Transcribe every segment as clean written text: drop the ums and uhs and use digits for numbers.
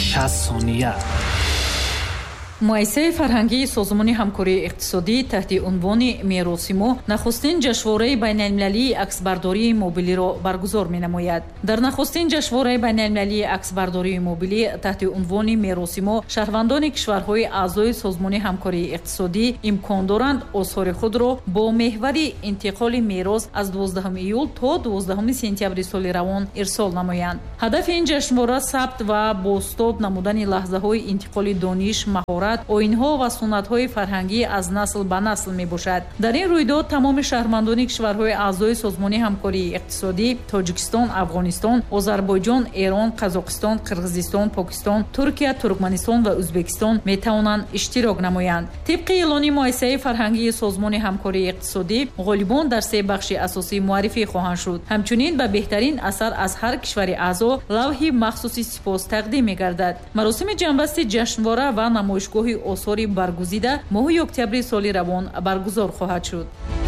60 ثانیه. مؤسسه فرهنگی سازمان همکاری اقتصادی تحت عنوان میراثیمو نخستین جشنواره بین‌المللی عکسبرداری موبیلی را برگزار می‌نماید. در نخستین جشنواره بین‌المللی عکسبرداری موبیلی تحت عنوان میراثیمو شهروندان کشورهای اعضای سازمان همکاری اقتصادی امکان دارند آثار خود را با محور انتقال میراث از 12 ایول تا 12 سپتامبر سال روان ارسال نمایند. هدف این جشنواره ثبت و بازتاب نمودن لحظه‌های انتقال دانش، مهارت، آیین‌ها و سنت‌های فرهنگی از نسل به نسل می‌باشد. در این رویداد تمام شهروندان کشورهای اعضای سازمان همکاری اقتصادی تاجیکستان، افغانستان، آذربایجان، ایران، قزاقستان، قرغیزستان، پاکستان، ترکیه، ترکمنستان و ازبکستان می‌توانند اشتراک نمایند. طبق اعلان مؤسسه فرهنگی سازمان همکاری اقتصادی، غالبان در سه بخش اساسی معرفی خواهند شد. همچنین به بهترین اثر از هر کشور اعضا لوح مخصوصی سپاس تقدیم می‌گردد. مراسم جنبسته جشنواره و نمایشگاه آثار برگزیده ماه اکتبر سال روان برگزار خواهد شد.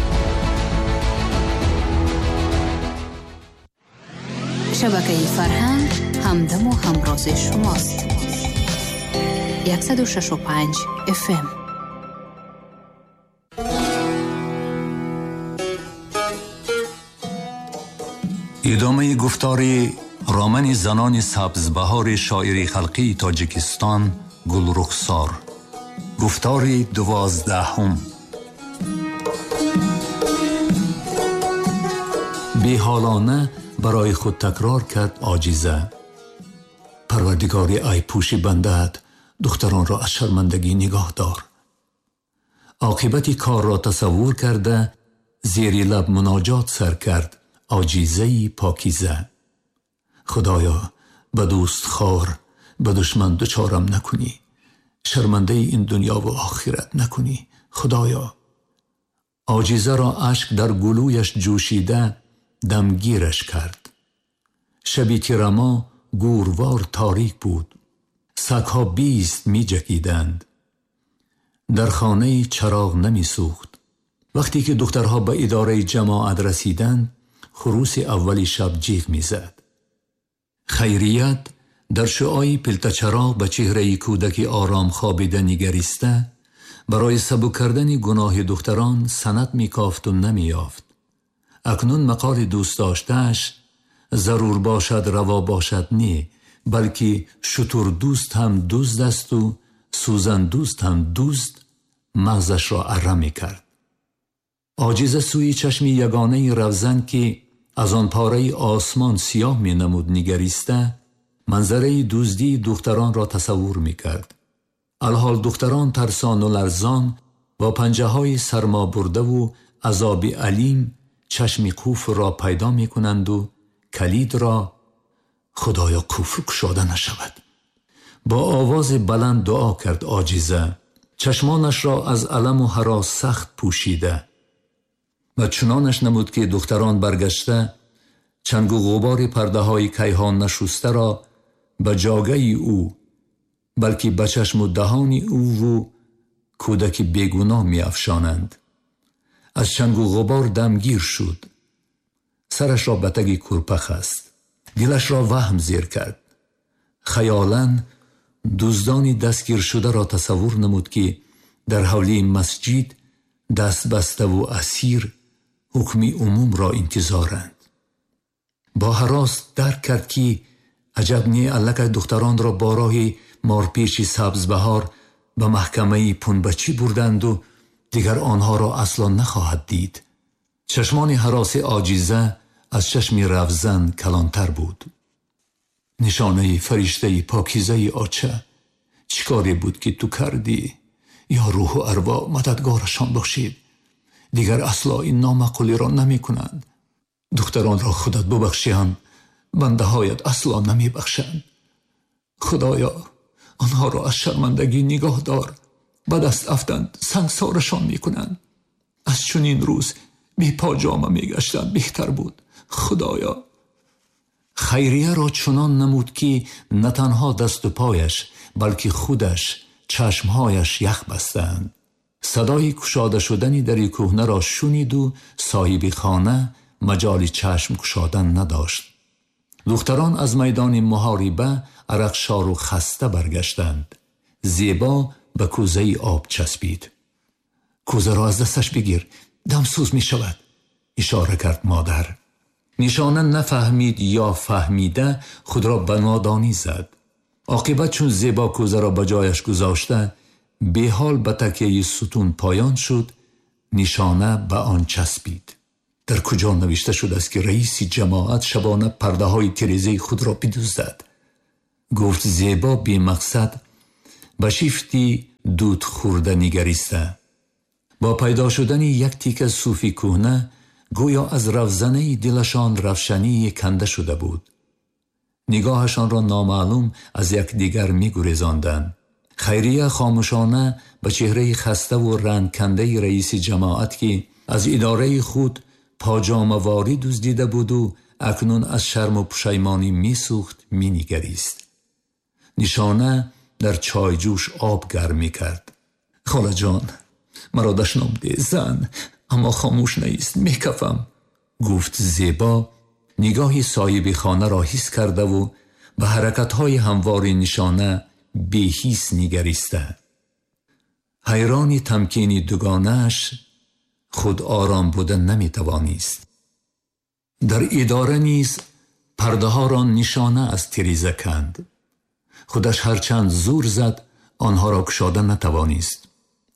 شبکه فرهنگ همدم و همراز شماست. 106.5 FM. ادامه گفتار رامن زنان سبزبهار شاعر خلقی تاجیکستان گلرخسار. گفتار 12. بی‌حالانه برای خود تکرار کرد عاجزه: پروردگاری ای پوش بنده‌ات دختران را از شرمندگی نگاه دار. عاقبت کار را تصور کرده زیر لب مناجات سر کرد عاجزه‌ای پاکیزه: خدایا به دوست خار به دشمن دچارم نکنی، شرمنده این دنیا و آخرت نکنی خدایا. عاجزه را اشک در گلویش جوشیده دمگیرش کرد. شبی که رما گوروار تاریک بود، سگ‌ها 20 می جکیدند. در خانه چراغ نمی سوخت. وقتی که دخترها به اداره جماعت رسیدند، خروس اولی شب جیغ می زد. خیریت در شعاعی پلتچراغ به چهره کودک آرام خوابیده نگریسته برای سبک کردن گناه دختران سند می کافت و نمی یافت. اکنون مقال دوست داشتهش ضرور باشد روا باشد نی، بلکه شتر دوست هم دزد است و سوزن دوست هم دوست، مغزش را اره می کرد. عاجزه سوی چشمی یگانه روزن که از آن پاره آسمان سیاه می نمود نگریسته منظره دزدی دختران را تصور می کرد. الحال دختران ترسان و لرزان با پنجه های سرما برده و عذاب علیم چشمی قفل را پیدا می کنند و کلید را خدایا قفل گشاده نشود. با آواز بلند دعا کرد عاجزه، چشمانش را از الم و هراس سخت پوشیده و چنانش نمود که دختران برگشته چنگ و غبار پرده های کیهان نشسته را به جاگه او بلکه به چشم و دهان او و کودک بیگناه می افشانند. از چنگ و غبار دمگیر شد. سرش را به تگ کرپه خست. دلش را وهم زیر کرد. خیالاً دزدان دستگیر شده را تصور نمود که در حولی مسجد دست بسته و اسیر حکم عموم را انتظارند. با هراس درک کرد که عجب نی الک دختران را با راه مارپیچ سبزبهار به محکمه پنبچی بردند و دیگر آنها را اصلا نخواهد دید. چشمان هراس عاجزه از چشم روزن کلانتر بود. نشانه فرشته پاکیزه آچه چیکاری بود که تو کردی؟ یا روح و ارواح مددگارشان باشید. دیگر اصلا این نامعقولی را نمی کنند. دختران را خودت ببخشیم، بنده هایت اصلا نمی بخشند. خدایا آنها را از شرمندگی نگاه دار. به دست افتند سنگسارشان می کنند. از چنین روز بی پاجامه می گشتند بهتر بود. خدایا. خیریه را چنان نمود که نه تنها دست و پایش بلکه خودش چشمهایش یخ بستند. صدای کشاده شدنی در کهنه را شنید و صاحب خانه مجال چشم کشادن نداشت. دختران از میدان محاربه عرقشار و خسته برگشتند. زیبا به کوزه آب چسبید. کوزه را از دستش بگیر، دمسوز می شود، اشاره کرد مادر. نشانه نفهمید یا فهمیده خود را به نادانی زد. عاقبت چون زیبا کوزه را به جایش گذاشته به حال به تکیه ستون پایان شد، نشانه به آن چسبید. در کجا نوشته شده است که رئیس جماعت شبانه پرده های تریزه خود را بدزدد؟ گفت زیبا بی مقصد به شیفتی دود خورده نگریسته. با پیدا شدن یک تیکه صوفی کهنه گویا از روزنه دلشان روشنی کنده شده بود. نگاهشان را نامعلوم از یک دیگر می گریزاندند. خیریه خاموشانه به چهره خسته و رنگ کنده رئیس جماعت که از اداره خود پاجامه‌واری دزدیده بود و اکنون از شرم و پشیمانی می سوخت می نگریست. نشانه در چای جوش آب گرم می کرد. خاله جان، مرا دشنام ده زن، اما خاموش نیست، می کفم، گفت زیبا. نگاهی صاحب خانه را حس کرده و به حرکت‌های هموار نشانه بی‌حس نگریسته. حیرانی تمکینی دوگانه‌اش خود آرام بودن نمی توانست. در اداره نیز پرده ها را نشانه از تریزه کند. خودش هرچند زور زد آنها را گشاده نتوانست.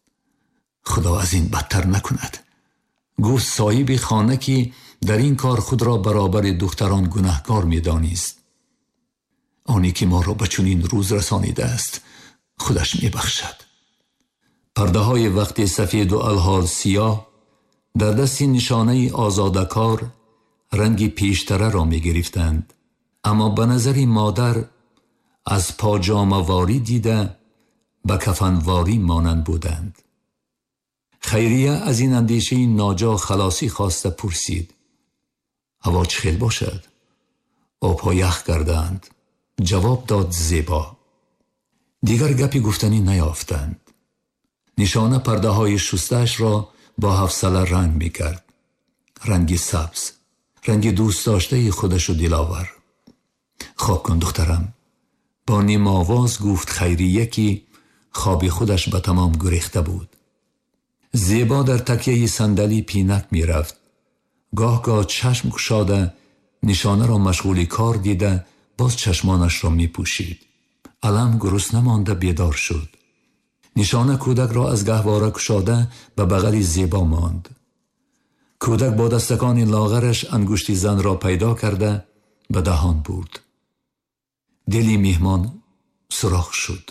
خدا از این بدتر نکند، گفت صاحب خانه که در این کار خود را برابر دختران گناهکار می دانست. آنی که ما را به چنین روز رسانیده است خودش می بخشد. پرده های وقت سفید و الحال سیاه در دست نشانه آزادکار رنگی پیشتره را می گرفتند، اما به نظر مادر از پاجامه‌واری دیده به کفنواری مانند بودند. خیریه از این اندیشه ناجا خلاصی خواسته پرسید: هوا چه خیل باشد؟ آبها یخ کردند، جواب داد زیبا. دیگر گپی گفتنی نیافتند. نشانه پرده های شستش را با حوصله رنگ می کرد. رنگی سبز، رنگی دوست داشته خودش و دلاور. خواب کن دخترم، با نیم آواز گفت خیریه که خواب خودش به تمام گریخته بود. زیبا در تکیه صندلی پینک می رفت. گاه چشم گشاده نشانه را مشغول کار دیده باز چشمانش را می پوشید. علم گرسنه مانده بیدار شد. نشانه کودک را از گهواره کشاده به بغل زیبا ماند. کودک با دستکان لاغرش انگشتی زن را پیدا کرده به دهان برد. دلی میهمان سوراخ شد.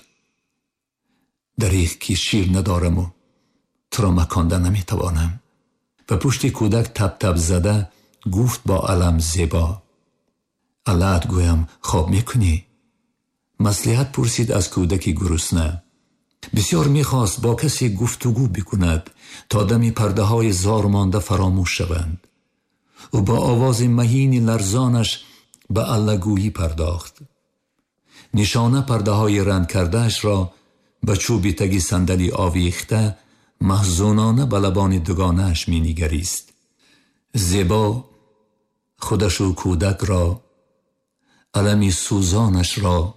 دریغ که شیر ندارم و تو را مکانده نمیتوانم. به پشت کودک تپ تپ زده گفت با علم زیبا: علت گویم خواب میکنی؟ مصلحت پرسید از کودکی گرسنه. بسیار میخواست با کسی گفتگو بکند تا دمی پرده های زار مانده فراموش شوند. و با آواز مهین لرزانش به علگویی پرداخت. نشانه پرده های رنگ کردهش را به چوبی تگی صندلی آویخته محزونانه به لبان دوگانه‌اش می نگریست. زیبا خودش و کودک را، علمی سوزانش را،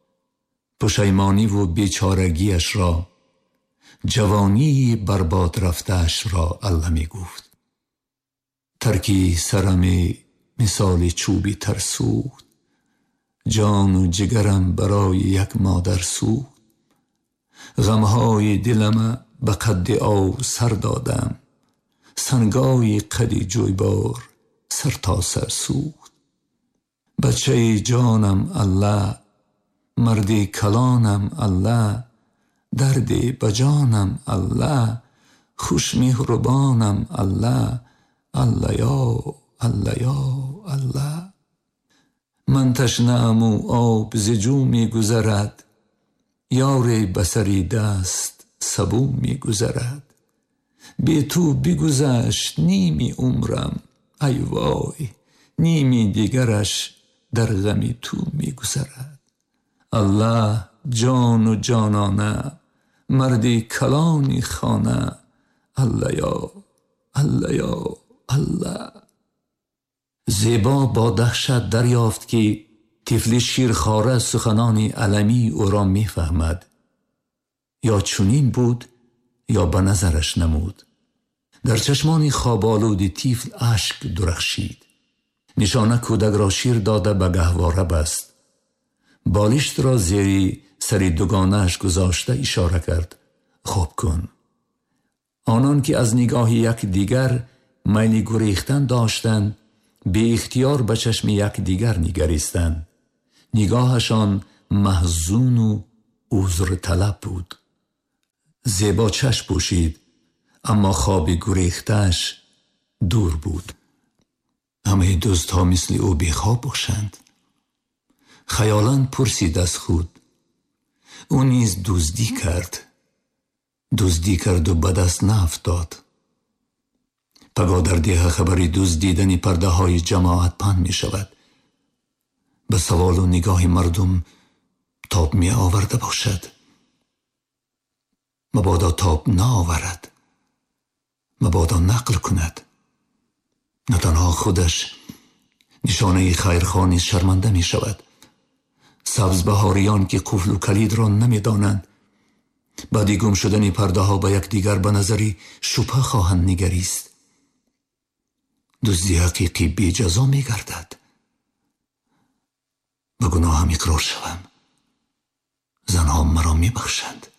پشیمانی و بیچارگیش را، جوانی برباد رفتهش را الله می گفت. ترکی سرمی مثال چوبی ترسوخت، جان و جگرم برای یک مادر سوخت. غمهای دلم به قد آو سر دادم، سنگای قدی جویبار سر تا سر سوخت. بچه جانم الله، مردی کلانم الله، دردی بجانم الله، خوش مهربانم الله، الله یا الله یا الله. من تشنه‌ام و آب ز جو می گذرد، یار بسری دست سبو می گذرد. بی تو بگذشت نیمی عمرم، ای وای نیمی دیگرش در غمی تو می گذرد. الله جان و جانانه، مردی کلانی خانه، الله یا الله یا الله. زیبا با دهشت دریافت که طفل شیرخواره سخنان علمی او را می فهمد. یا چنین بود یا به نظرش نمود. در چشمان خواب‌آلود طفل اشک درخشید. نشانه کودک را شیر داده به گهواره بست. بالشت را زیر سر دوگانه‌اش گذاشته اشاره کرد. خوب کن. آنان که از نگاه یک دیگر میل گریختن داشتند به اختیار به چشم یک دیگر نگریستند. نگاهشان محزون و عذر طلب بود. زیبا چشم پوشید اما خواب گریختش دور بود. همه دوستها مثل او بیخواب باشند. خیالاً پرسید از خود. او نیز دزدی کرد و به دست نیفتاد. پگاه در ده خبری دزدیدن پرده های جماعت پهن می شود. به سوال و نگاه مردم تاب می آورده باشد. مبادا تاب نآورد، مبادا نقل کند. نه تنها خودش نشانه خیرخوانی شرمنده می شود. سبز بهاریان که قفل و کلید را نمی دانند بعدی گم شدن پرده ها به یک دیگر به نظری شبهه خواهند نگریست. دزدی حقیقی بی جزا می گردد. به گناهم اقرار شوم. زنها مرا می بخشند.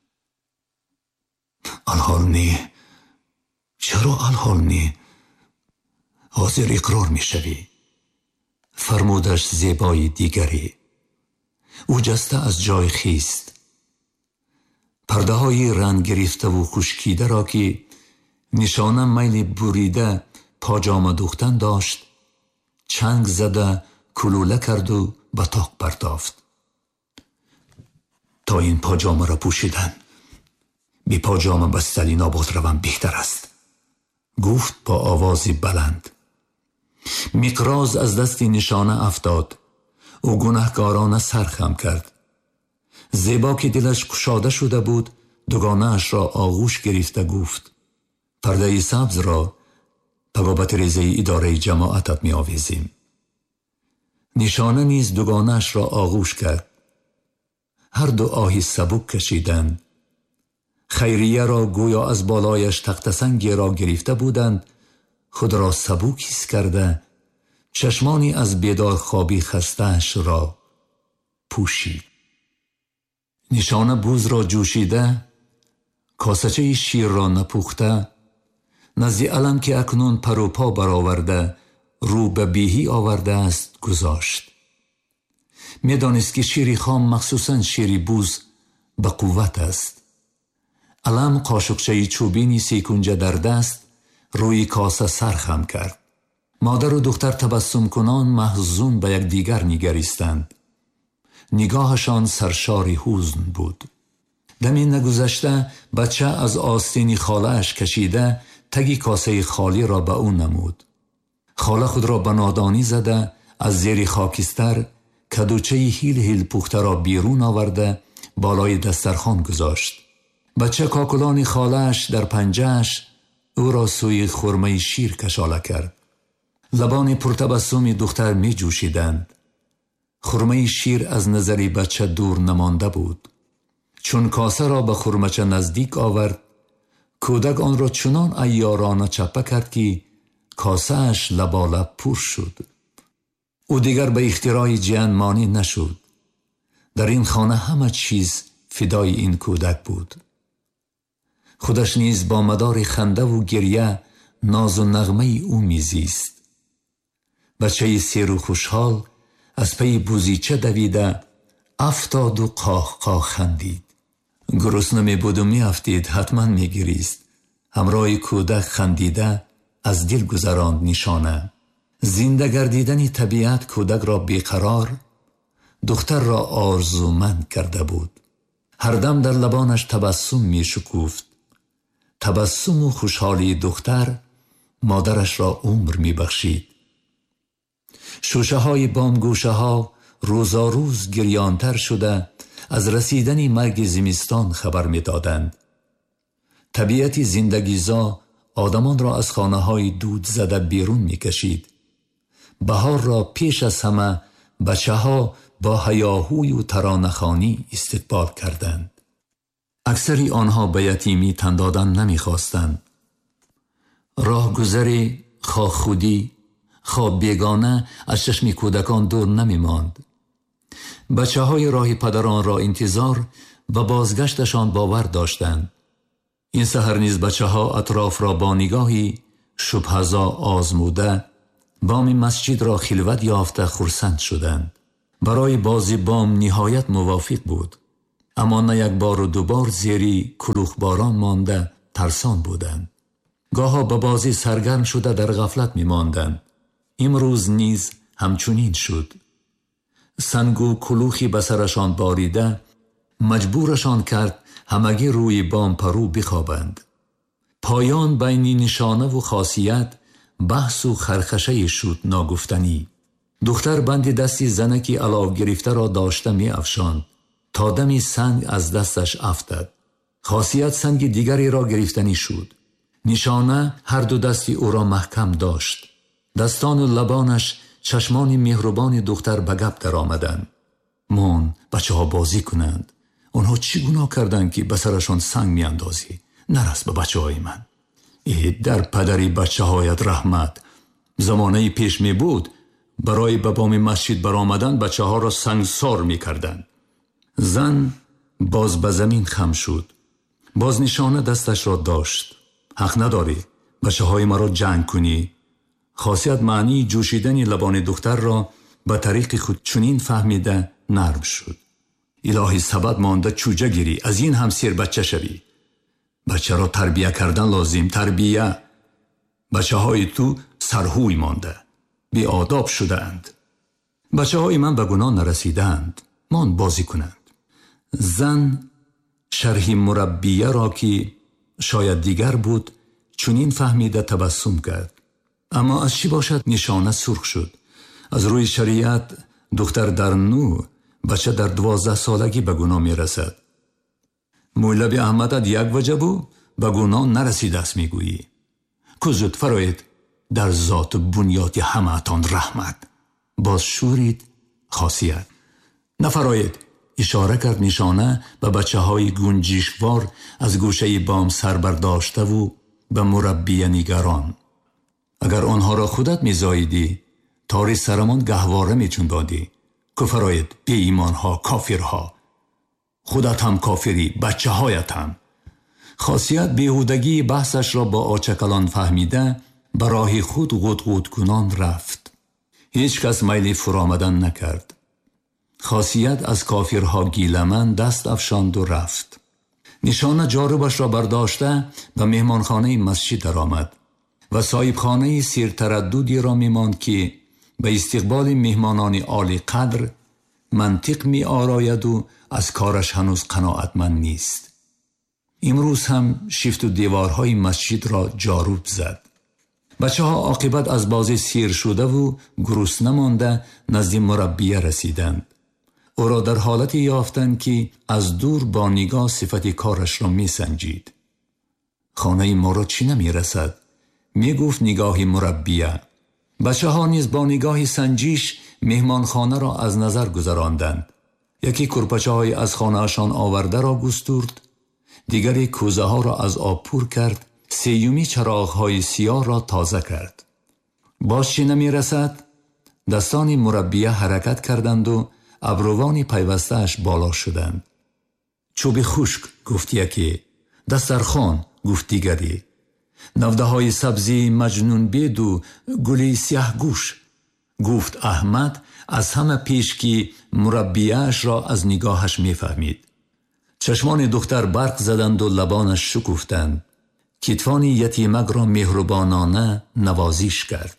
الحال نی. چرا الحال نی؟ حاضر اقرار می شوی. فرمودش زیبای دیگری. او جسته از جای خیست. پرده های رنگ گرفته و خشکیده را که نشانه میل بریده پاجامه دوختن داشت چنگ زده کلوله کرد و به طاق پرداخت. تا این پاجامه را پوشیدن بی پاجامه بستری نابود روم بهتر است، گفت با آوازی بلند. مقراض از دست نشانه افتاد. او گناهکارانه سر خم کرد. زیبا که دلش گشاده شده بود دوگانه اش را آغوش گرفته گفت پرده سبز را پگابت ریزه اداره جماعتت می آویزیم. نشانه نیز دوگانه اش را آغوش کرد. هر دو آهی سبک کشیدند. خیریه را گویا از بالایش تخت سنگی را گرفته بودند خود را سبک حس کرده چشمانی از بیدار خوابی خسته‌اش را پوشید. نشانه بوز را جوشیده کاسچه شیر را نپخته نزد علم که اکنون پر و پا برآورده رو به بیهی آورده است گذاشت. می دانست که شیر خام مخصوصاً شیر بوز به قوت است. علم قاشقچه چوبینی سیکنجه در دست روی کاسه سرخم کرد. مادر و دختر تبسم کنان محزون به یک دیگر نگریستند. نگاهشان سرشار حزن بود. دمی نگذشته بچه از آستین خاله اش کشیده تگی کاسه خالی را به او نمود. خاله خود را به نادانی زده از زیر خاکستر کدوچه هیل پخته را بیرون آورده بالای دسترخوان گذاشت. بچه کاکلان خاله اش در پنجهش او را سوی خرمه شیر کشاله کرد. لبان پرتبسم دختر می جوشیدند. خرمه شیر از نظر بچه دور نمانده بود. چون کاسه را به خرمچه نزدیک آورد کودک آن را چنان عیارانه چپه کرد که کاسه اش لبالب پر شد. او دیگر به اختراع جیان مانی نشد. در این خانه همه چیز فدای این کودک بود. خودش نیز با مدار خنده و گریه ناز و نغمه او میزیست. بچه سیر و خوشحال از پی بوزیچه دویده افتاد و قاه خندید. گرسنه می بود و می افتید حتما می گریست. همراه کودک خندیده از دل گذراند نشانه. زنده گردیدن طبیعت کودک را بیقرار دختر را آرزومند کرده بود. هر دم در لبانش تبسم می شکوفت. تبسم و خوشحالی دختر مادرش را عمر می بخشید. شوشه های بامگوشه ها روزاروز گریانتر شده از رسیدن مرگ زمستان خبر می دادند. طبیعت زندگیزا آدمان را از خانه های دود زده بیرون می کشید. بهار را پیش از همه بچه ها با هیاهوی و ترانه‌خوانی استقبال کردند. اکثری آنها به یتیمی تن دادن نمی‌خواستند. راهگذری خواه خودی خواه بیگانه از چشم کودکان دور نمی‌ماند. بچه های راه پدران را انتظار و بازگشتشان باور داشتند. این سحر نیز بچه ها اطراف را با نگاهی شبه‌زا آزموده بام مسجد را خلوت یافته خرسند شدند. برای بازی بام نهایت موافق بود، اما نه یک بار و دو بار زیری کلوخ باران مانده ترسان بودند. گاها به بازی سرگرم شده در غفلت می ماندند. امروز نیز همچنین شد. سنگو کلوخی به سرشان باریده مجبورشان کرد همگی روی بام پرو بخوابند. پایان بین نشانه و خاصیت بحث و خرخشه شد ناگفتنی. دختر بند دستی زنکی علاو گرفته را داشته می افشاند تا دمی سنگ از دستش افتاد. خاصیت سنگ دیگری را گرفتنی شد. نشانه هر دو دستی او را محکم داشت. دستان و لبانش چشمان مهربان دختر به گپ در آمدند. مان بچه ها بازی کنند. آنها چی گناه کردند که به سرشان سنگ می اندازی؟ نرس به بچه های من. در پدری بچه هایت رحمت. زمانه پیش می بود برای به بام مسجد برآمدن بچه ها را سنگسار می کردند. زن باز به زمین خم شد. باز نشانه دستش را داشت. حق نداری بچه های مرا جنگ کنی. خاصیت معنی جوشیدن لبان دختر را به طریق خود چنین فهمیده نرم شد. الهی سبب مانده چوجه گیری از این هم سیر بچه شوی. بچه را تربیه کردن لازم. تربیه. بچه های تو سرهوی مانده، بی آداب شده اند. بچه های من به گناه نرسیدند، مان بازی کنند. زن شرح مربیه را که شاید دیگر بود چنین فهمیده تبسم کرد. اما از چی باشد نشانه سرخ شد. از روی شریعت دختر در 9، بچه در 12 سالگی به گناه می رسد. مولوی احمدت یک وجه بود به گناه نرسیده است میگویی. کزد فراید در ذات بنیاد همه‌تان رحمت. باز شورید خاصیت. نفراید اشاره کرد نشانه به بچه های گنجشوار از گوشه بام سر برداشته و به مربی نگران. اگر آنها را خودت میزاییدی تاری سرمان گهواره میچون دادی. کفراید بی ایمان ها، کافرها. خودت هم کافری، بچه هایت هم. خاصیت بیهودگی بحثش را با آچکلان فهمیده به راه خود غدغد کنان رفت. هیچ کس میل فرامدن نکرد. خاصیت از کافرها گیلمن دست افشاند و رفت. نشانه جاربش را برداشته به مهمانخانه مسجد در آمد و صاحبخانه سیر ترددی را میماند که به استقبال مهمانان عالی قدر منطق می آراید و از کارش هنوز قناعتمند نیست. امروز هم شیفت و دیوارهای مسجد را جاروب زد. بچه ها عاقبت از بازی سیر شده و گرسنه مانده نزد مربیه رسیدند. او را در حالتی یافتند که از دور با نگاه صفت کارش را می سنجید. خانه ما را چی نمی رسد؟ می گفت نگاه مربیه. بچه ها نیز با نگاه سنجیش مهمان خانه را از نظر گذراندند. یکی کرپچه های از خانه اشان آورده را گسترد، دیگری کوزه ها را از آب پر کرد، سیومی چراغ های سیاه را تازه کرد. باز چی نمی رسد؟ دستان مربیه حرکت کردند و ابروان پیوسته‌اش بالا شدند. چوب خشک گفت یکی، دسترخوان گفت دیگری، نوده های سبزی مجنون بید و گلی سیاه گوش گفت احمد از همه پیش که مربیه‌اش را از نگاهش می فهمید. چشمان دختر برق زدند و لبانش شکفتند. کتفان یتیمک را مهربانانه نوازش کرد.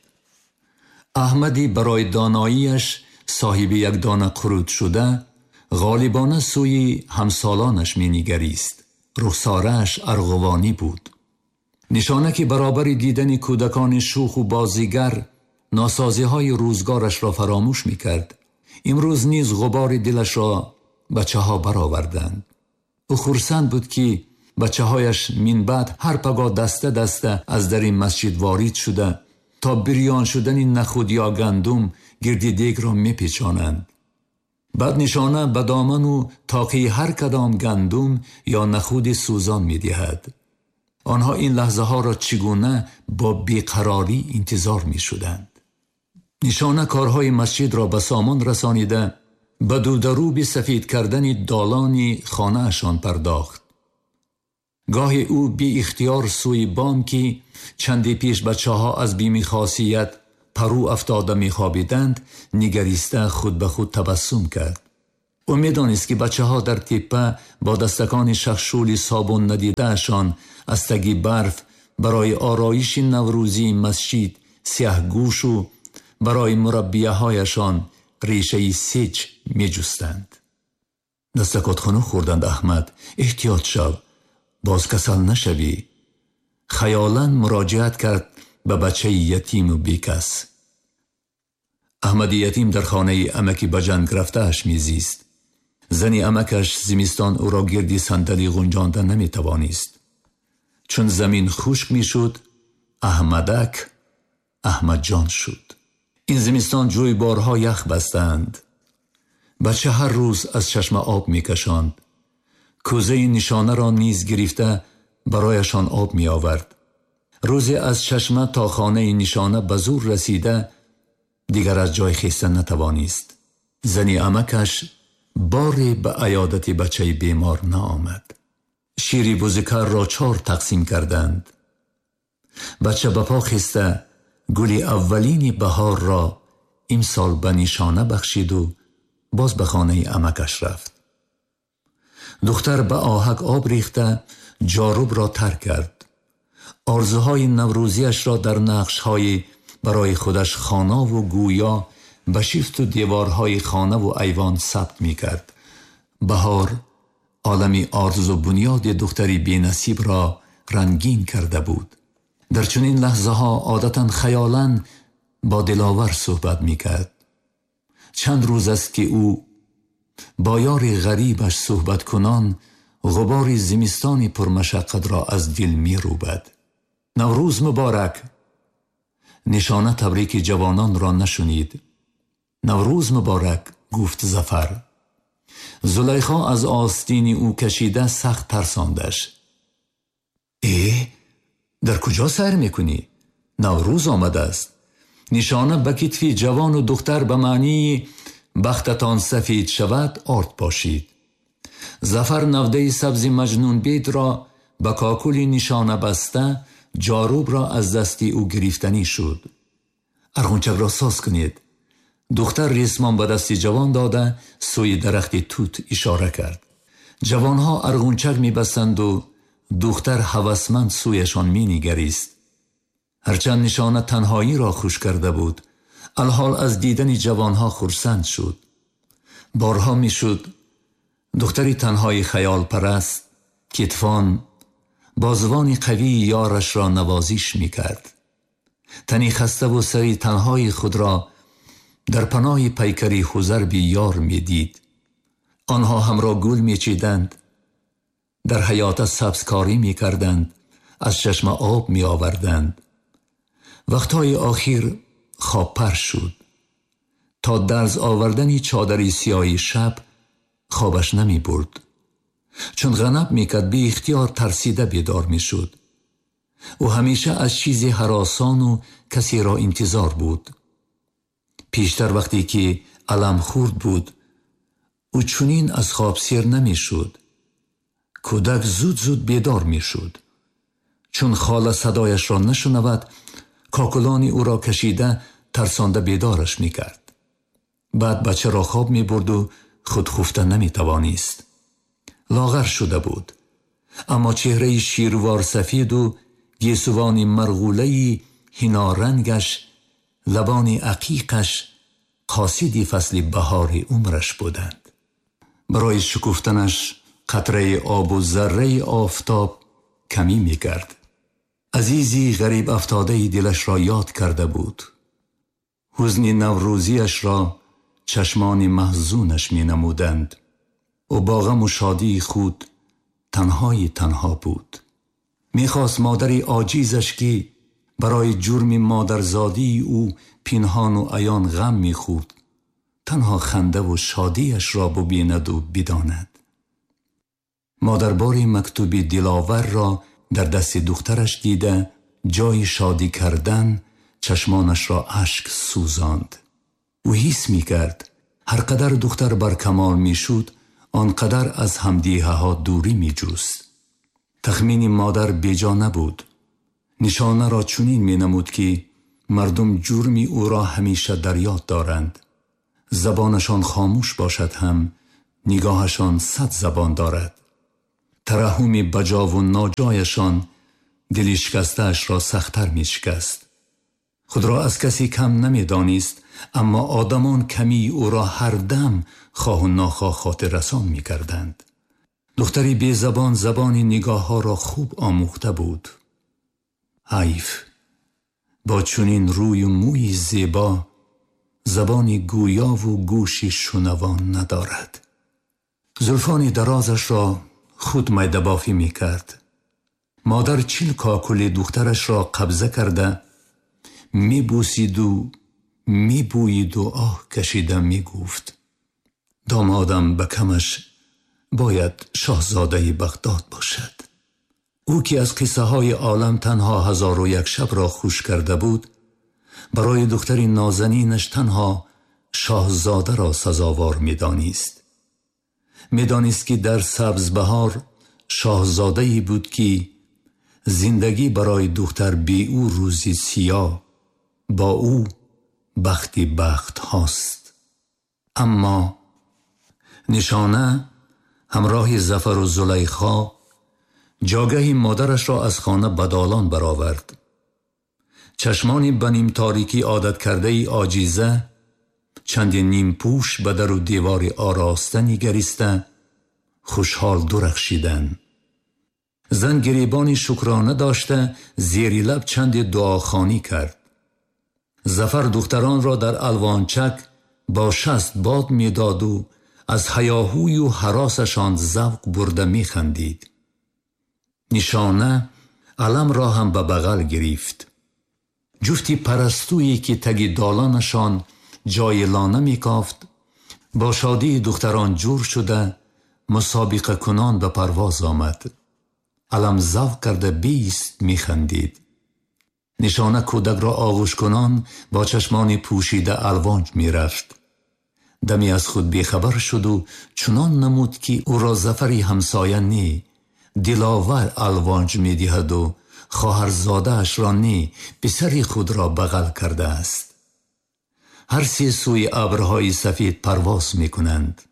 احمدی برای داناییش صاحب یک دانه قرود شده غالبانه سوی همسالانش می نگریست. رخسارش ارغوانی بود. نشانه که برابر دیدن کودکان شوخ و بازیگر ناسازی های روزگارش را فراموش می کرد. امروز نیز غبار دلش را بچه ها برآوردند. او خرسند بود که بچه هایش من بعد هر پگاه دسته دسته از در این مسجد وارد شده تا بریان شدن نخود یا گندم گردی دیگ را می پیچانند. بعد نشانه به دامن و تاقه هر کدام گندم یا نخود سوزان می دهد. آنها این لحظه ها را چگونه با بیقراری انتظار می شدند. نشانه کارهای مسجد را به سامان رسانیده به دودروب سفید کردن دالان خانه اشان پرداخت. گاهی او بی اختیار سوی بام که چندی پیش بچه ها از بیمی خاصیت پرو افتاده می خوابیدند نگریسته خود به خود تبسم کرد. او می دانست که بچه ها در تپه با دستکان شخشولی صابون ندیده اشان از تگی برف برای آرایش نوروزی مسجد سیاه گوش و برای مربیه هایشان ریشه سیج می جستند. دستکات خانو خوردند. احمد احتیاط شو، باز کسل نشوی. خیالاً مراجعت کرد به بچه یتیم و بیکس. احمد یتیم در خانه امکی بجنگ گرفته اش می زیست. زنی امکش زمستان او را گردی صندلی غنجانده نمی توانست. چون زمین خشک می شد احمدک احمد جان شد. این زمستان جویبارها یخ بستند. بچه هر روز از چشم آب می کشاند. کوزه نشانه را نیز گرفته برایشان آب می آورد. روزی از چشمه تا خانه نشانه به زور رسیده دیگر از جای خیسته نتوانست. زنی امکش باری به عیادت بچه بیمار نآمد. شیری بزکر را 4 تقسیم کردند. بچه به پا خسته گلی اولین بهار را امسال به نشانه بخشید و باز به خانه امکش رفت. دختر به آهک آب ریخته جاروب را ترک کرد. آرزوهای نوروزیش را در نقش‌های برای خودش خانه و گویا به شیفت و دیوارهای خانه و ایوان ثبت می کرد. بهار عالمی آرزو و بنیاد دختری بی نصیب را رنگین کرده بود. در چنین لحظه ها عادتاً خیالاً با دلاور صحبت می کرد. چند روز است که او با یار غریبش صحبت کنان غبار زمستان پرمشقت را از دل می روبد. نوروز مبارک. نشانه تبریک جوانان را نشنید. نوروز مبارک گفت ظفر. زلیخا از آستین او کشیده سخت ترساندش. در کجا سیر میکنی؟ نوروز آمده است. نشانه به کتفی جوان و دختر به معنی بختتان سفید شود آرد باشید. ظفر نوده سبز مجنون بید را به کاکل نشانه بسته جاروب را از دستی او گرفتنی شد. ارغنچک را ساز کنید. دختر ریسمان به دستی جوان داده سوی درخت توت اشاره کرد. جوانها ارغنچک می بستند و دختر هوسمند سویشان می نگریست. هرچند نشانه تنهایی را خوش کرده بود الحال از دیدن جوانها خرسند شد. بارها می شد دختری تنهای خیال پرست کتفان بازوان قوی یارش را نوازش می کرد. تنی خسته و سری تنهای خود را در پناه پیکری خزر بی یار می دید. آنها هم را گل می چیدند. در حیات سبزکاری می کردند. از چشم آب می آوردند. وقتهای آخر خواب پر شد. تا درز آوردنی چادری سیاهی شب خوابش نمی برد. چون غنب می کرد بی اختیار ترسیده بیدار می شد. او همیشه از چیزی هراسان و کسی را انتظار بود. پیشتر وقتی که علم خورد بود او چنین از خواب سیر نمی شد. کودک زود زود بیدار می شد. چون خاله صدایش را نشنود کاکلانی او را کشیده ترسانده بیدارش می کرد. بعد بچه را خواب می برد و خود خفته نمی توانست. لاغر شده بود اما چهره شیروار سفید و گیسوان مرغوله‌ای هنارنگش لبان عقیقش قاصدی فصل بهار عمرش بودند. برای شکفتنش قطره آب و ذره آفتاب کمی می کرد. عزیزی غریب افتاده دلش را یاد کرده بود. حزن نوروزیش را چشمان محزونش می نمودند. و با غم و شادی خود تنها بود. می خواست مادری عاجیزش که برای جرم مادرزادی او پنهان و عیان غم می‌خورد، تنها خنده و شادیش را ببیند و بداند. مادر باری مکتوب دلاور را در دست دخترش دیده جای شادی کردن چشمانش را اشک سوزاند. او حس می‌کرد هر قدر دختر بر کمال می‌شد آنقدر از همدیه ها دوری می‌جست. تخمین مادر بیجا نبود. نشانه را چنین می‌نمود که مردم جرمی او را همیشه در یاد دارند. زبانشان خاموش باشد هم نگاهشان 100 زبان دارد. ترحم بجا و ناجایشان دل شکسته‌اش را سخت‌تر می‌شکست. خود را از کسی کم نمی‌دانست، اما آدمان کمی او را هر دم خواه و ناخواه خاطر رسان می‌کردند. دختری بی زبان زبان نگاه ها را خوب آموخته بود. حیف، با چنین روی و موی زیبا زبانی گویا و گوشی شنوان ندارد. زلفان درازش را خود میده بافی می کرد. مادر چیل کاکل دخترش را قبضه کرده می بوسید و می بوید و آه کشیده می گفت دامادم به کمش باید شاهزاده بغداد باشد. او که از قصه های عالم تنها 1001 شب را خوش کرده بود، برای دختری نازنینش تنها شاهزاده را سزاوار می دانست که در سبز بهار شاهزاده‌ای بود که زندگی برای دختر بی او روزی سیاه، با او بختی بخت هاست. اما نشانه همراه ظفر و زلیخا جاگهی مادرش را از خانه بدالان برآورد. چشمانی به نیم تاریکی عادت کرده ای عاجزه چندی نیم پوش به در و دیوار آراسته نگریسته خوشحال درخشیدن. زن گریبانی شکرانه داشته زیر لب چندی دعاخوانی کرد. ظفر دختران را در الوانچک با 60 باد میداد و از هیاهوی و هراسشان ذوق برده می خندید. نشانه علم را هم به بغل گرفت. جفتی پرستویی که تگی دالانشان جای لانه می کافت با شادی دختران جور شده مسابقه کنان به پرواز آمد. علم ذوق کرده بیست می خندید. نشانه کودک را آغوش کنان با چشمان پوشیده الوانج می رفت. دمی از خود بیخبر شد و چنان نمود که او را ظفری همسایه نی دلاور الوانج می دهد و خواهرزاده اش را نی پسری خود را بغل کرده است. هر سه سوی ابرهای سفید پرواز می کنند.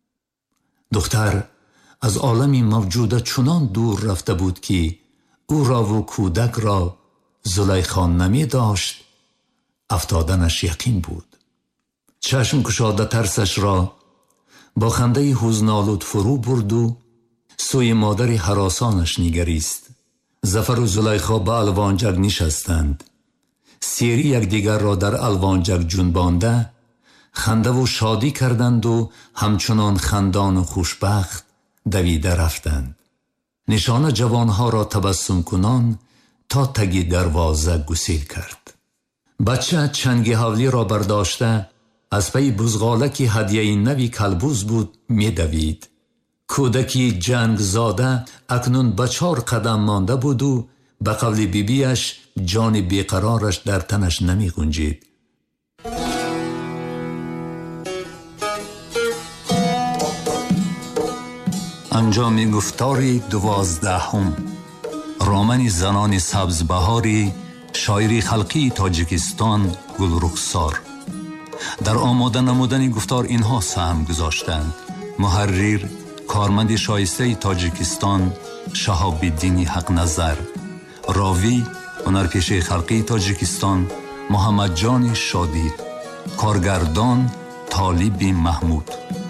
دختر از عالمی موجوده چنان دور رفته بود که او را و کودک را زلیخا نمی داشت. افتادنش یقین بود. چشم کشاده ترسش را با خنده حزن‌آلود فرو برد و سوی مادر هراسانش نگریست. ظفر و زلیخا به الوانجک نشستند. سیری یکدیگر را در الوانجک جنبانده خنده و شادی کردند و همچنان خندان و خوشبخت دویده رفتند. نشانه جوانها را تبسم کنان تا تگی دروازه گسیل کرد. بچه چنگ حولی را برداشته از پی بزغاله که هدیه نوی کلبوز بود می دوید. کودکی جنگ زاده اکنون به 4 قدم مانده بود و به قول بیبیش جان بیقرارش در تنش نمی گنجید. انجام گفتاری 12 رامن زنان سبزبهاری شاعری خلقی تاجیکستان گلرخسار. در آماده نمودن گفتار اینها سهم گذاشتند: محرر کارمند شایسته تاجیکستان شهاب الدین حق نظر، راوی هنرپیشه خلقی تاجیکستان محمد جان شادی، کارگردان طالب محمود.